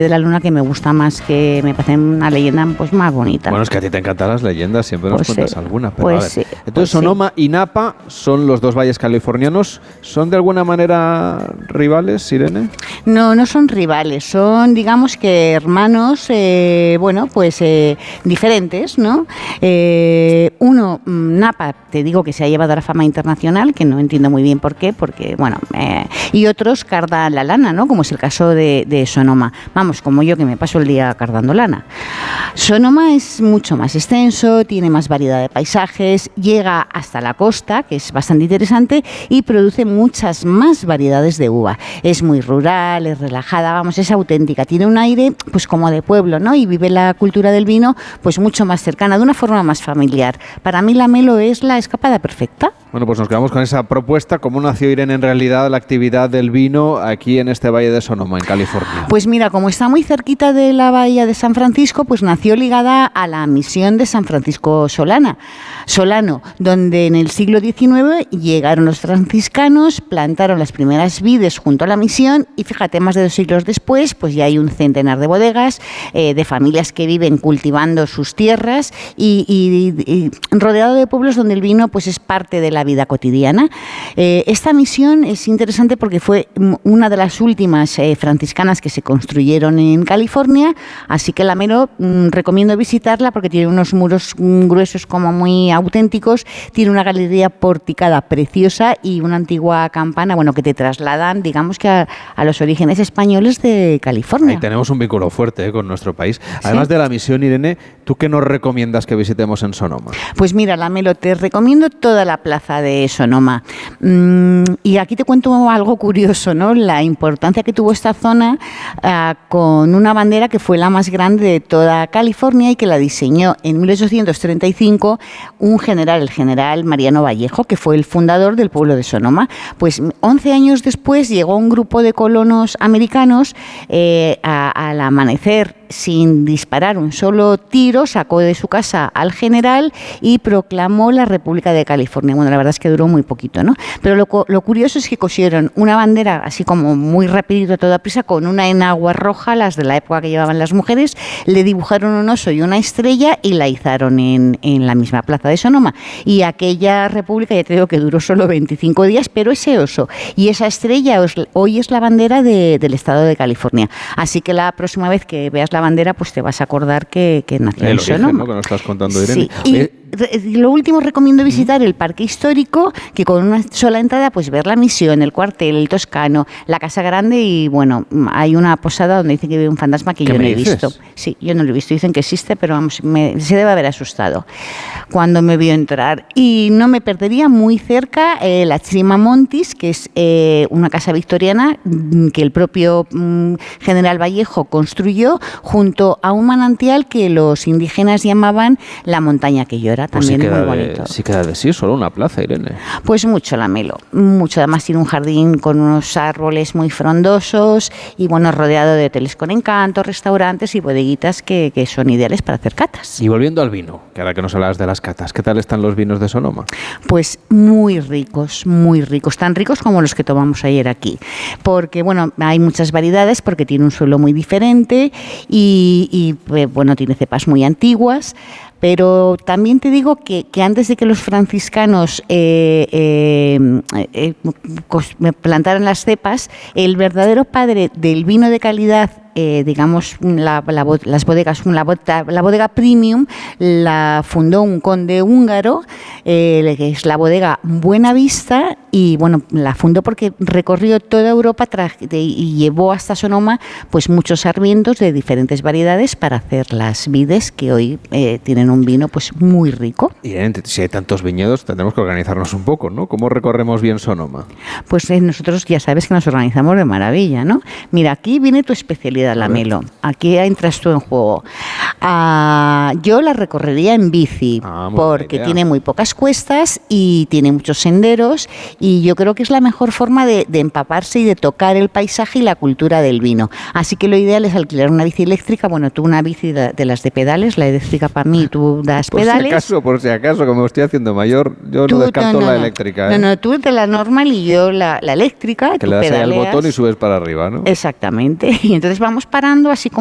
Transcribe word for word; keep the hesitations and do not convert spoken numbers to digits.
de la Luna que me gusta más, que me parece una leyenda pues más bonita. Bueno, es que a ti te encantan las leyendas, siempre nos pues cuentas sí, alguna. Pero pues a ver. sí, Entonces pues Sonoma sí. y Napa son los dos valles californianos. ¿Son de alguna manera rivales, Irene? No, no son rivales, son digamos que hermanos, eh, bueno, pues eh, diferentes, ¿no? Eh, uno, Napa, te digo que se ha llevado a la fama internacional, que no entiendo muy bien por qué, porque, bueno, eh, y otros cardan la lana, ¿no? Como es el caso de, de Sonoma. Vamos, como yo que me paso el día cardando lana. Sonoma es mucho más extenso, tiene más variedad de paisajes, llega hasta la costa, que es bastante interesante, y produce muchas más variedades de uva. Es muy rural, es relajada, vamos, es auténtica, tiene un aire pues como de pueblo, ¿no? Y vive la cultura del vino pues mucho más cercana, de una forma más familiar. Para mí la Melo es la escapada perfecta. Bueno, pues nos quedamos con esa propuesta. ¿Cómo nació, Irene, en realidad la actividad del vino aquí en este Valle de Sonoma, en California? Pues mira, como está muy cerquita de la bahía de San Francisco, pues nació ligada a la misión de San Francisco Solana, Solano, donde en el siglo diecinueve llegaron los franciscanos, plantaron las primeras vides junto a la misión y fíjate, más de dos siglos después, pues ya hay un centenar de bodegas, eh, de familias que viven cultivando sus tierras y, y, y rodeado de pueblos donde el vino pues es parte de la vida cotidiana. Eh, esta misión es interesante porque fue una de las últimas eh, franciscanas que se construyeron en California, así que la Melo mmm, recomiendo visitarla porque tiene unos muros mmm, gruesos como muy auténticos, tiene una galería porticada preciosa y una antigua campana, bueno, que te trasladan, digamos que a, a los orígenes españoles de California. Ahí tenemos un vínculo fuerte eh, con nuestro país. ¿Sí? Además de la misión, Irene, ¿tú qué nos recomiendas que visitemos en Sonoma? Pues mira, la Melo, te recomiendo toda la plaza de Sonoma. Mm, y aquí te cuento algo curioso, ¿no? La importancia que tuvo esta zona uh, con una bandera que fue la más grande de toda California y que la diseñó en mil ochocientos treinta y cinco un general, el general Mariano Vallejo, que fue el fundador del pueblo de Sonoma. Pues once años después llegó un grupo de colonos americanos eh, a, al amanecer, sin disparar un solo tiro, sacó de su casa al general y proclamó la República de California. Bueno, la verdad es que duró muy poquito, ¿no? Pero lo, lo curioso es que cosieron una bandera así como muy rapidito, a toda prisa, con una enagua roja, las de la época que llevaban las mujeres, le dibujaron un oso y una estrella y la izaron en, en la misma plaza de Sonoma. Y aquella república, ya te digo que duró solo veinticinco días, pero ese oso y esa estrella hoy es la bandera de, del estado de California. Así que la próxima vez que veas la bandera, pues te vas a acordar que, que nació en Sonoma. ¿No? Que nos estás contando, Irene. Sí. Y lo último, recomiendo visitar el parque histórico, que con una sola entrada pues ver la misión, el cuartel, el Toscano, la Casa Grande y bueno, hay una posada donde dicen que vive un fantasma que yo no he visto. Sí, yo no lo he visto, dicen que existe, pero vamos, me, se debe haber asustado cuando me vio entrar. Y no me perdería muy cerca eh, la Chimamontis, que es eh, una casa victoriana que el propio mm, general Vallejo construyó junto a un manantial que los indígenas llamaban la montaña que llora. Pues también sí muy queda bonito. De, sí queda de sí, solo una plaza, Irene. Pues mucho la Melo, mucho. Además tiene un jardín con unos árboles muy frondosos y bueno, rodeado de hoteles con encanto, restaurantes y bodeguitas que, que son ideales para hacer catas. Y volviendo al vino, que ahora que nos hablas de las catas, ¿qué tal están los vinos de Sonoma? Pues muy ricos, muy ricos, tan ricos como los que tomamos ayer aquí. Porque bueno, hay muchas variedades porque tiene un suelo muy diferente y, y bueno, tiene cepas muy antiguas. Pero también te digo que, que antes de que los franciscanos eh, eh, eh, plantaran las cepas, el verdadero padre del vino de calidad, eh, digamos, la, la, las bodegas, la, la bodega premium, la fundó un conde húngaro, eh, que es la bodega Buena Vista, y bueno, la fundó porque recorrió toda Europa de, y llevó hasta Sonoma pues muchos sarmientos de diferentes variedades para hacer las vides que hoy eh, tienen un vino pues muy rico. Y si hay tantos viñedos, tendremos que organizarnos un poco, ¿no? ¿Cómo recorremos bien Sonoma? Pues eh, nosotros ya sabes que nos organizamos de maravilla, ¿no? Mira, aquí viene tu especialidad, la Melo. Aquí entras tú en juego. Uh, yo la recorrería en bici ah, porque tiene muy pocas cuestas y tiene muchos senderos y yo creo que es la mejor forma de, de empaparse y de tocar el paisaje y la cultura del vino. Así que lo ideal es alquilar una bici eléctrica. Bueno, tú una bici de, de las de pedales, la eléctrica para mí, tú das por pedales. Si acaso, por si acaso, como estoy haciendo mayor, yo tú, no descarto no, no, la no. eléctrica. ¿eh? No, no, tú de la normal y yo la, la eléctrica. Que tú le das ahí al pedaleas. botón y subes para arriba, ¿no? Exactamente. Y entonces vamos parando así como